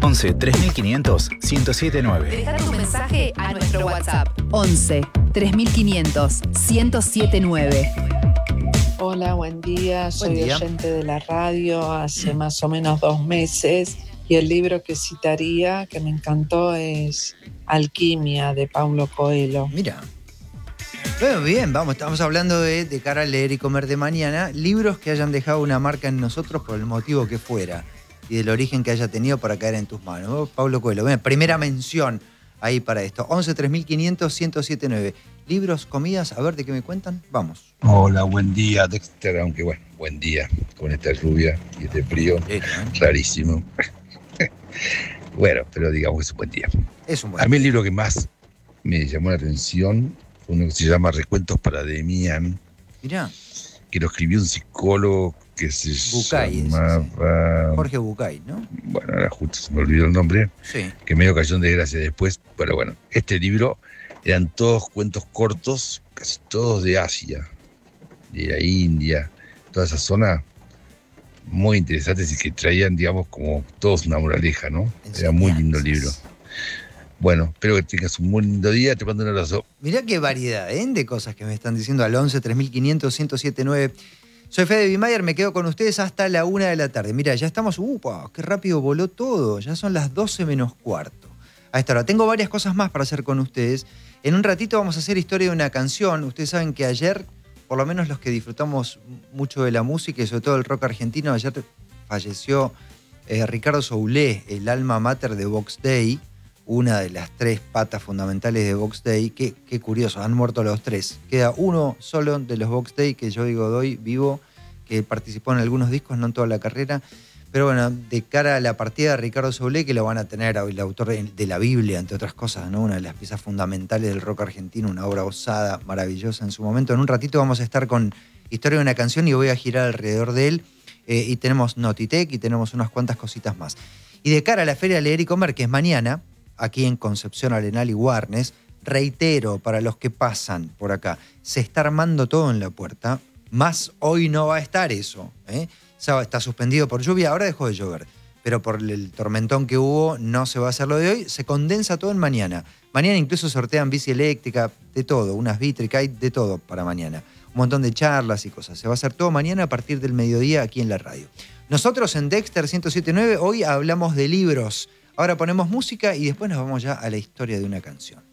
11 3500 1079. Deja tu mensaje a nuestro WhatsApp. 11 3500 1079. Hola, buen día. Soy oyente de la radio hace más o menos 2 meses y el libro que citaría, que me encantó, es Alquimia, de Paulo Coelho. Mira. Bueno, bien, estamos hablando de cara a leer y comer de mañana, libros que hayan dejado una marca en nosotros por el motivo que fuera y del origen que haya tenido para caer en tus manos. Paulo Coelho, bien, primera mención ahí para esto. 11 3500 1079. Libros, comidas, a ver de qué me cuentan. Vamos. Hola, buen día, Dexter, aunque bueno, buen día con esta lluvia y este frío rarísimo. Bueno, pero digamos que es un buen día. Es un buen día. A mí el libro que más me llamó la atención fue uno que se llama Recuentos para Demián. Mirá. Que lo escribió un psicólogo que se Bucay, llamaba... Jorge Bucay, ¿no? Bueno, ahora justo se me olvidó el nombre. Sí. Que medio cayó en desgracia después. Pero bueno, este libro eran todos cuentos cortos, casi todos de Asia, de la India, toda esa zona, muy interesantes y que traían, digamos, como todos una moraleja, ¿no? Era muy lindo el libro. Bueno, espero que tengas un muy lindo día, te mando un abrazo. Mirá qué variedad, de cosas que me están diciendo al 11 3500 1079. Soy Fede Bimayer, me quedo con ustedes hasta la 1 de la tarde. Mira, ya estamos, qué rápido voló todo, ya son las 12 menos cuarto. A esta hora, tengo varias cosas más para hacer con ustedes. En un ratito vamos a hacer historia de una canción. Ustedes saben que ayer, por lo menos los que disfrutamos mucho de la música y sobre todo el rock argentino, ayer falleció Ricardo Soulé, el alma mater de Vox Day, una de las 3 patas fundamentales de Vox Day. Qué curioso, han muerto los 3. Queda uno solo de los Vox Day, que yo digo doy vivo, que participó en algunos discos, no en toda la carrera. Pero bueno, de cara a la partida de Ricardo Soulé, que lo van a tener hoy el autor de la Biblia, entre otras cosas, ¿no? Una de las piezas fundamentales del rock argentino, una obra osada, maravillosa en su momento. En un ratito vamos a estar con historia de una canción y voy a girar alrededor de él. Y tenemos Notitec y tenemos unas cuantas cositas más. Y de cara a la Feria Leer y Comer, que es mañana, aquí en Concepción, Arenal y Warnes, reitero para los que pasan por acá, se está armando todo en la puerta, más hoy no va a estar eso, Está suspendido por lluvia, ahora dejó de llover, pero por el tormentón que hubo no se va a hacer lo de hoy, se condensa todo en mañana. Mañana incluso sortean bici eléctrica, de todo, unas Vitric, hay de todo para mañana. Un montón de charlas y cosas. Se va a hacer todo mañana a partir del mediodía aquí en la radio. Nosotros en Dexter 1079 hoy hablamos de libros. Ahora ponemos música y después nos vamos ya a la historia de una canción.